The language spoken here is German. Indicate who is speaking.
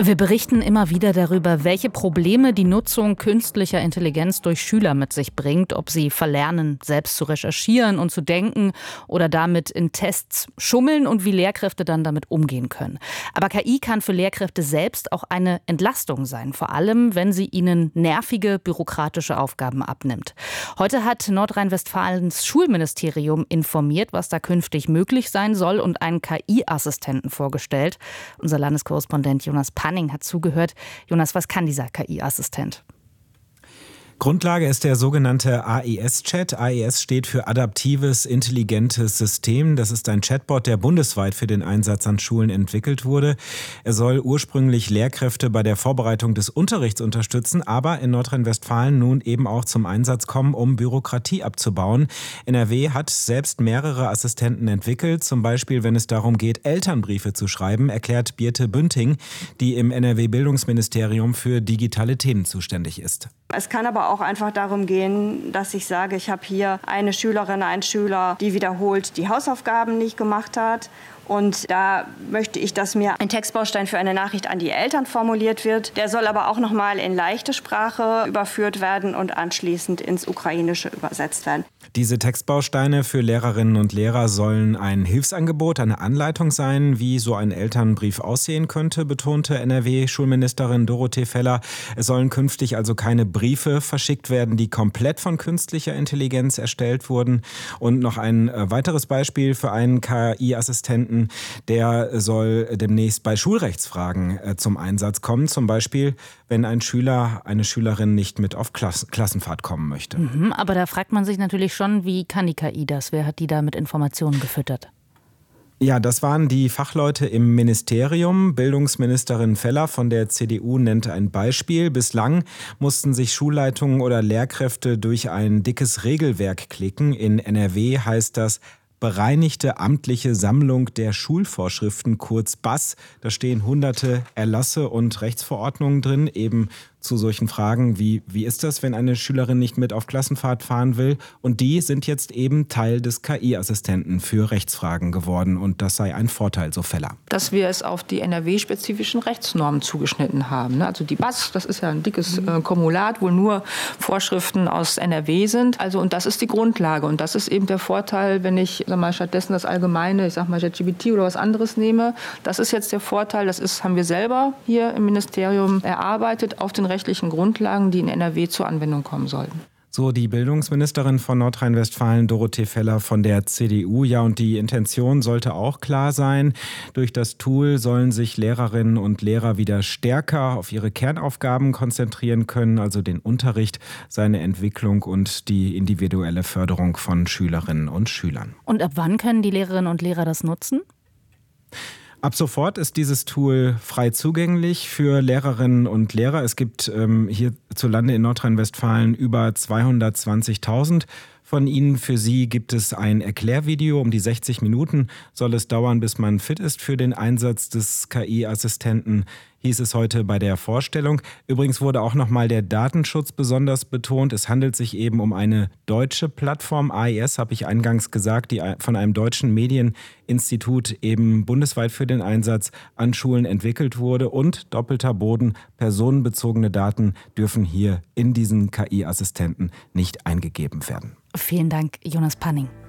Speaker 1: Wir berichten immer wieder darüber, welche Probleme die Nutzung künstlicher Intelligenz durch Schüler mit sich bringt, ob sie verlernen, selbst zu recherchieren und zu denken oder damit in Tests schummeln und wie Lehrkräfte dann damit umgehen können. Aber KI kann für Lehrkräfte selbst auch eine Entlastung sein, vor allem wenn sie ihnen nervige bürokratische Aufgaben abnimmt. Heute hat Nordrhein-Westfalens Schulministerium informiert, was da künftig möglich sein soll und einen KI-Assistenten vorgestellt. Unser Landeskorrespondent Jonas Panning hat zugehört. Jonas, was kann dieser KI-Assistent?
Speaker 2: Grundlage ist der sogenannte AIS-Chat. AIS steht für Adaptives Intelligentes System. Das ist ein Chatbot, der bundesweit für den Einsatz an Schulen entwickelt wurde. Er soll ursprünglich Lehrkräfte bei der Vorbereitung des Unterrichts unterstützen, aber in Nordrhein-Westfalen nun eben auch zum Einsatz kommen, um Bürokratie abzubauen. NRW hat selbst mehrere Assistenten entwickelt, zum Beispiel wenn es darum geht, Elternbriefe zu schreiben, erklärt Birte Bünting, die im NRW-Bildungsministerium für digitale Themen zuständig ist.
Speaker 3: Es kann aber auch einfach darum gehen, dass ich sage, ich habe hier eine Schülerin, einen Schüler, die wiederholt die Hausaufgaben nicht gemacht hat. Und da möchte ich, dass mir ein Textbaustein für eine Nachricht an die Eltern formuliert wird. Der soll aber auch nochmal in leichte Sprache überführt werden und anschließend ins Ukrainische übersetzt werden.
Speaker 2: Diese Textbausteine für Lehrerinnen und Lehrer sollen ein Hilfsangebot, eine Anleitung sein, wie so ein Elternbrief aussehen könnte, betonte NRW-Schulministerin Dorothee Feller. Es sollen künftig also keine Briefe verschickt werden, die komplett von künstlicher Intelligenz erstellt wurden. Und noch ein weiteres Beispiel für einen KI-Assistenten. Der soll demnächst bei Schulrechtsfragen zum Einsatz kommen. Zum Beispiel, wenn ein Schüler, eine Schülerin nicht mit auf Klassenfahrt kommen möchte.
Speaker 1: Aber da fragt man sich natürlich schon, wie kann die KI das? Wer hat die da mit Informationen gefüttert?
Speaker 2: Ja, das waren die Fachleute im Ministerium. Bildungsministerin Feller von der CDU nennt ein Beispiel. Bislang mussten sich Schulleitungen oder Lehrkräfte durch ein dickes Regelwerk klicken. In NRW heißt das Bereinigte amtliche Sammlung der Schulvorschriften, kurz BASS. Da stehen hunderte Erlasse und Rechtsverordnungen drin, eben zu solchen Fragen wie ist das, wenn eine Schülerin nicht mit auf Klassenfahrt fahren will? Und die sind jetzt eben Teil des KI-Assistenten für Rechtsfragen geworden. Und das sei ein Vorteil, so Feller.
Speaker 4: Dass wir es auf die NRW-spezifischen Rechtsnormen zugeschnitten haben. Also die BASS, das ist ja ein dickes Kumulat, wo nur Vorschriften aus NRW sind. Also, und das ist die Grundlage. Und das ist eben der Vorteil, wenn ich stattdessen das Allgemeine, ChatGPT oder was anderes nehme. Das ist jetzt der Vorteil, haben wir selber hier im Ministerium erarbeitet auf den rechtlichen Grundlagen, die in NRW zur Anwendung kommen sollten.
Speaker 2: So die Bildungsministerin von Nordrhein-Westfalen, Dorothee Feller von der CDU. Ja, und die Intention sollte auch klar sein. Durch das Tool sollen sich Lehrerinnen und Lehrer wieder stärker auf ihre Kernaufgaben konzentrieren können, also den Unterricht, seine Entwicklung und die individuelle Förderung von Schülerinnen und Schülern.
Speaker 1: Und ab wann können die Lehrerinnen und Lehrer das nutzen?
Speaker 2: Ab sofort ist dieses Tool frei zugänglich für Lehrerinnen und Lehrer. Es gibt hierzulande in Nordrhein-Westfalen über 220.000 von ihnen. Für sie gibt es ein Erklärvideo. Um die 60 Minuten soll es dauern, bis man fit ist für den Einsatz des KI-Assistenten, hieß es heute bei der Vorstellung. Übrigens wurde auch nochmal der Datenschutz besonders betont. Es handelt sich eben um eine deutsche Plattform. AIS, habe ich eingangs gesagt, die von einem deutschen Medieninstitut eben bundesweit für den Einsatz an Schulen entwickelt wurde. Und doppelter Boden, personenbezogene Daten dürfen hier in diesen KI-Assistenten nicht eingegeben werden.
Speaker 1: Vielen Dank, Jonas Panning.